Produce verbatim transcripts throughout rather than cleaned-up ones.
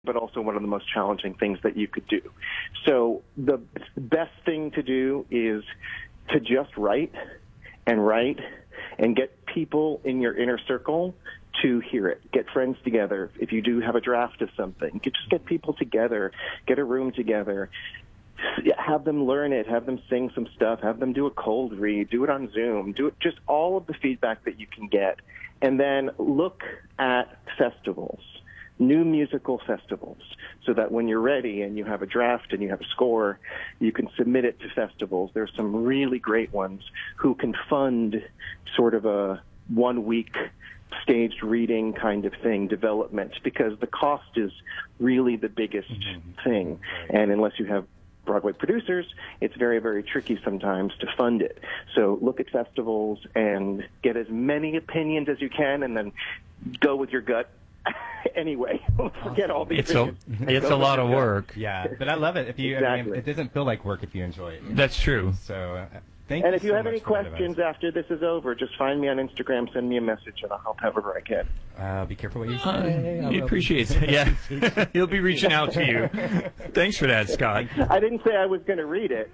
but also one of the most challenging things that you could do. So the best thing to do is to just write and write and get people in your inner circle to hear it. Get friends together. If you do have a draft of something, get, just get people together, get a room together, have them learn it, have them sing some stuff, have them do a cold read, do it on Zoom, do it, just all of the feedback that you can get. And then look at festivals, new musical festivals, so that when you're ready and you have a draft and you have a score, you can submit it to festivals. There's some really great ones who can fund sort of a one-week staged reading kind of thing, development, because the cost is really the biggest mm-hmm. thing. And unless you have Broadway producers, it's very, very tricky sometimes to fund it. So look at festivals and get as many opinions as you can, and then go with your gut. Anyway, forget all these it's things. A, it's a lot of work. Yeah, but I love it. If you, exactly. I mean, it doesn't feel like work if you enjoy it. That's true. So, uh, thank and you if you so have much any for that questions advice. after this is over, just find me on Instagram, send me a message, and I'll help however I can. Uh, be careful what you Uh, say. he appreciates it. Yeah, he'll be reaching out to you. Thanks for that, Scott. I didn't say I was going to read it.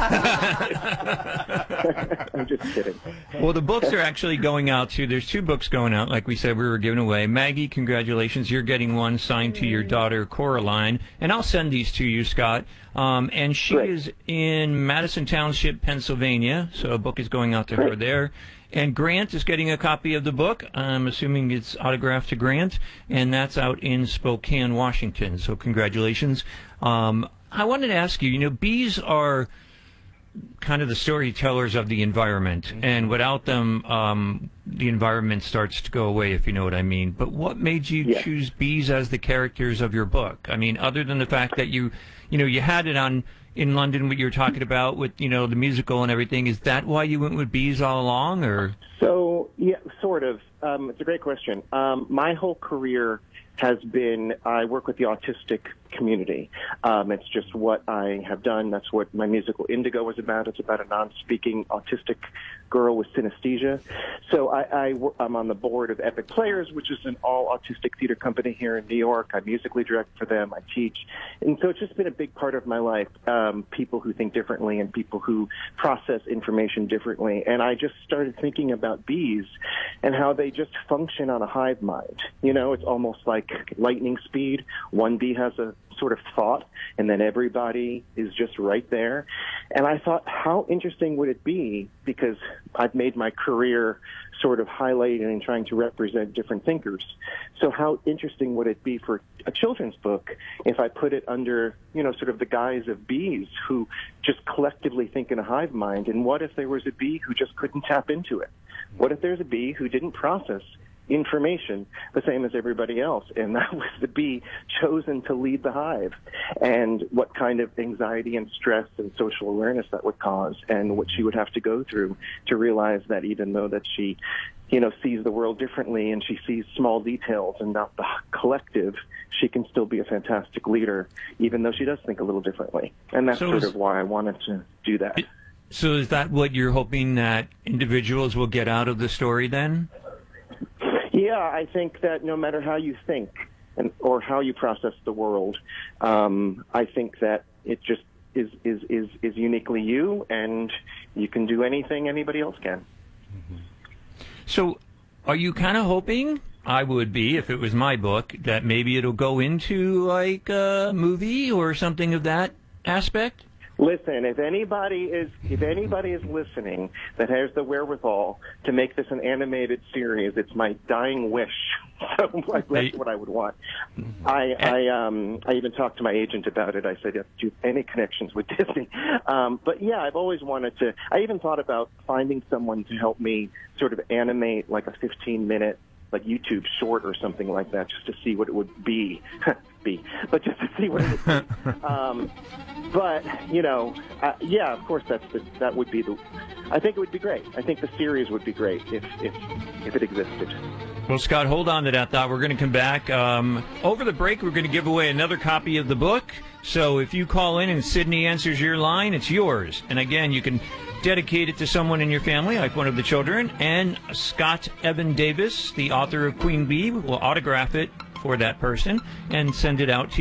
I I'm just kidding. Well, the books are actually going out to, there's two books going out, like we said we were giving away. Maggie, congratulations. You're getting one signed to your daughter, Coraline. And I'll send these to you, Scott. Um, and she Great. is in Madison Township, Pennsylvania. So a book is going out to her there. And Grant is getting a copy of the book. I'm assuming it's autographed to Grant. And that's out in Spokane, Washington. So congratulations. Um, I wanted to ask you, you know, bees are kind of the storytellers of the environment. Mm-hmm. And without them, um, the environment starts to go away, if you know what I mean. But what made you yeah. choose bees as the characters of your book? I mean, other than the fact that you, you know, you had it on in London, what you were talking about with, you know, the musical and everything. Is that why you went with bees all along, or? So, yeah, sort of. Um, it's a great question. Um, my whole career has been, I work with the autistic community. Um, it's just what I have done. That's what my musical Indigo was about. It's about a non-speaking autistic girl with synesthesia. So I, I, I'm on the board of Epic Players, which is an all-autistic theater company here in New York. I musically direct for them. I teach. And so it's just been a big part of my life, um, people who think differently and people who process information differently. And I just started thinking about bees and how they just function on a hive mind. You know, it's almost like lightning speed. One bee has a sort of thought, and then everybody is just right there. And I thought, how interesting would it be, because I've made my career sort of highlighting and trying to represent different thinkers. So how interesting would it be for a children's book if I put it under, you know, sort of the guise of bees who just collectively think in a hive mind? And what if there was a bee who just couldn't tap into it? What if there's a bee who didn't process information the same as everybody else, and that was the bee chosen to lead the hive, and what kind of anxiety and stress and social awareness that would cause, and what she would have to go through to realize that even though that she, you know, sees the world differently and she sees small details and not the collective, she can still be a fantastic leader, even though she does think a little differently. And that's So sort is- of why I wanted to do that. So is that what you're hoping that individuals will get out of the story then? Yeah, I think that no matter how you think and or how you process the world, um, I think that it just is, is, is, is uniquely you, and you can do anything anybody else can. So are you kind of hoping, I would be if it was my book, that maybe it'll go into like a movie or something of that aspect? Listen, if anybody is if anybody is listening that has the wherewithal to make this an animated series, it's my dying wish. So like, that's what I would want. I I um I even talked to my agent about it. I said, do you have any connections with Disney? Um, but yeah, I've always wanted to. I even thought about finding someone to help me sort of animate like a fifteen minute like YouTube short or something like that, just to see what it would be. be, but just to see what it would be. Um, but you know, uh, yeah, of course, that's the, that would be the. I think it would be great. I think the series would be great if if if it existed. Well, Scott, hold on to that thought. We're going to come back. Um, over the break, we're going to give away another copy of the book. So if you call in and Sydney answers your line, it's yours. And again, you can dedicate it to someone in your family, like one of the children. And Scott Evan Davis, the author of Queen Bee, will autograph it for that person and send it out to